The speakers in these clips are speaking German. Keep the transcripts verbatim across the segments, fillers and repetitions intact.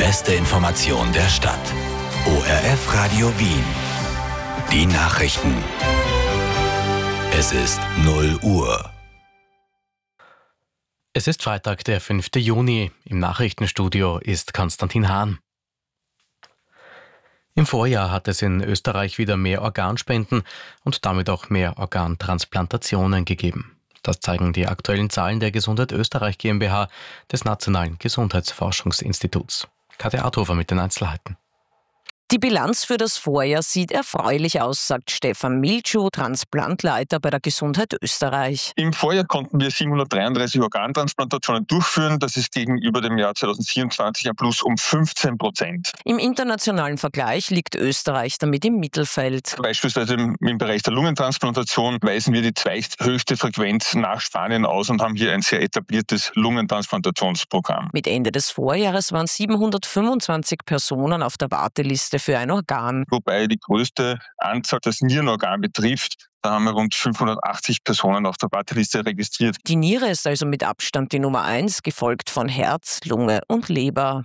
beste Information der Stadt. O R F Radio Wien. Die Nachrichten. Es ist null Uhr. Es ist Freitag, der fünfte Juni. Im Nachrichtenstudio ist Konstantin Hahn. Im Vorjahr hat es in Österreich wieder mehr Organspenden und damit auch mehr Organtransplantationen gegeben. Das zeigen die aktuellen Zahlen der Gesundheit Österreich GmbH des Nationalen Gesundheitsforschungsinstituts. Katja Arthofer mit den Einzelheiten. Die Bilanz für das Vorjahr sieht erfreulich aus, sagt Stefan Miltschuh, Transplantleiter bei der Gesundheit Österreich. Im Vorjahr konnten wir siebenhundertdreiunddreißig Organtransplantationen durchführen. Das ist gegenüber dem Jahr zweitausendvierundzwanzig ein Plus um fünfzehn Prozent. Im internationalen Vergleich liegt Österreich damit im Mittelfeld. Beispielsweise im, im Bereich der Lungentransplantation weisen wir die zweithöchste Frequenz nach Spanien aus und haben hier ein sehr etabliertes Lungentransplantationsprogramm. Mit Ende des Vorjahres waren siebenhundertfünfundzwanzig Personen auf der Warteliste für ein Organ. Wobei die größte Anzahl das Nierenorgan betrifft. Da haben wir rund fünfhundertachtzig Personen auf der Warteliste registriert. Die Niere ist also mit Abstand die Nummer eins, gefolgt von Herz, Lunge und Leber.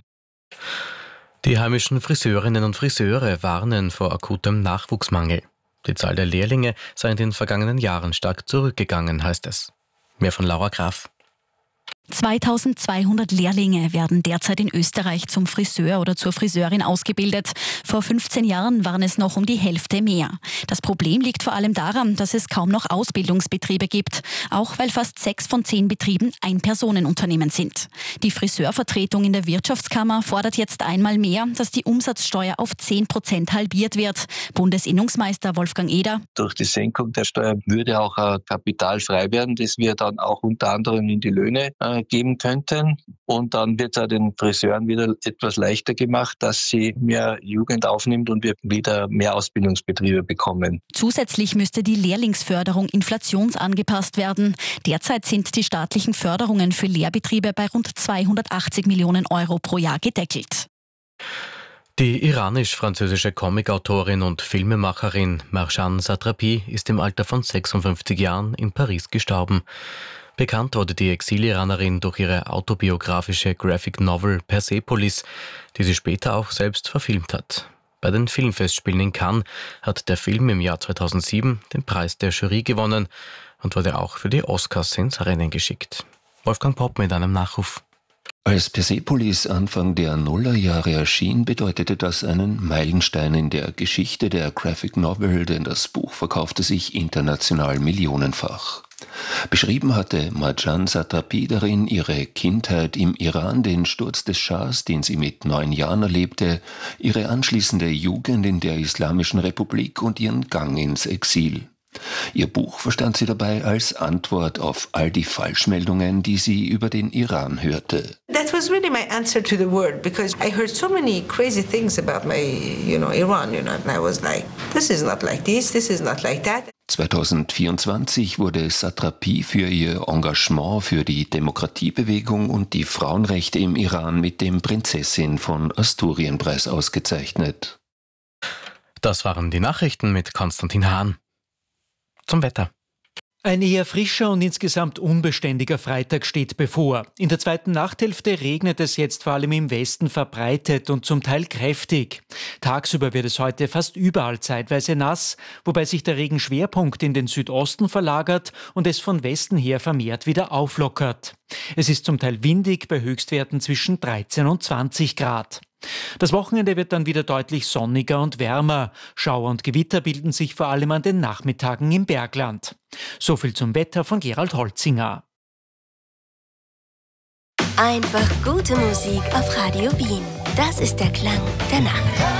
Die heimischen Friseurinnen und Friseure warnen vor akutem Nachwuchsmangel. Die Zahl der Lehrlinge sei in den vergangenen Jahren stark zurückgegangen, heißt es. Mehr von Laura Graf. zweitausendzweihundert Lehrlinge werden derzeit in Österreich zum Friseur oder zur Friseurin ausgebildet. Vor fünfzehn Jahren waren es noch um die Hälfte mehr. Das Problem liegt vor allem daran, dass es kaum noch Ausbildungsbetriebe gibt, auch weil fast sechs von zehn Betrieben Ein-Personen-Unternehmen sind. Die Friseurvertretung in der Wirtschaftskammer fordert jetzt einmal mehr, dass die Umsatzsteuer auf zehn Prozent halbiert wird. Bundesinnungsmeister Wolfgang Eder: Durch die Senkung der Steuer würde auch Kapital frei werden, das wir dann auch unter anderem in die Löhne äh, geben könnten. Und dann wird es auch den Friseuren wieder etwas leichter gemacht, dass sie mehr Jugend aufnimmt und wir wieder mehr Ausbildungsbetriebe bekommen. Zusätzlich müsste die Lehrlingsförderung inflationsangepasst werden. Derzeit sind die staatlichen Förderungen für Lehrbetriebe bei rund zweihundertachtzig Millionen Euro pro Jahr gedeckelt. Die iranisch-französische Comicautorin und Filmemacherin Marjane Satrapi ist im Alter von sechsundfünfzig Jahren in Paris gestorben. Bekannt wurde die Exil-Iranerin durch ihre autobiografische Graphic Novel Persepolis, die sie später auch selbst verfilmt hat. Bei den Filmfestspielen in Cannes hat der Film im Jahr zweitausendsieben den Preis der Jury gewonnen und wurde auch für die Oscars ins Rennen geschickt. Wolfgang Popp mit einem Nachruf. Als Persepolis Anfang der Nullerjahre erschien, bedeutete das einen Meilenstein in der Geschichte der Graphic Novel, denn das Buch verkaufte sich international millionenfach. Beschrieben hatte Marjane Satrapi darin ihre Kindheit im Iran, den Sturz des Schahs, den sie mit neun Jahren erlebte, ihre anschließende Jugend in der Islamischen Republik und ihren Gang ins Exil. Ihr Buch verstand sie dabei als Antwort auf all die Falschmeldungen, die sie über den Iran hörte. That was really my answer to the world, because I heard so many crazy things about my, you know, Iran, you know, and I was like, this is not like this, this is not like that. zweitausendvierundzwanzig wurde Satrapi für ihr Engagement für die Demokratiebewegung und die Frauenrechte im Iran mit dem Prinzessin von Asturien-Preis ausgezeichnet. Das waren die Nachrichten mit Konstantin Hahn. Zum Wetter. Ein eher frischer und insgesamt unbeständiger Freitag steht bevor. In der zweiten Nachthälfte regnet es jetzt vor allem im Westen verbreitet und zum Teil kräftig. Tagsüber wird es heute fast überall zeitweise nass, wobei sich der Regenschwerpunkt in den Südosten verlagert und es von Westen her vermehrt wieder auflockert. Es ist zum Teil windig bei Höchstwerten zwischen dreizehn und zwanzig Grad. Das Wochenende wird dann wieder deutlich sonniger und wärmer. Schauer und Gewitter bilden sich vor allem an den Nachmittagen im Bergland. So viel zum Wetter von Gerald Holzinger. Einfach gute Musik auf Radio Wien. Das ist der Klang der Nacht.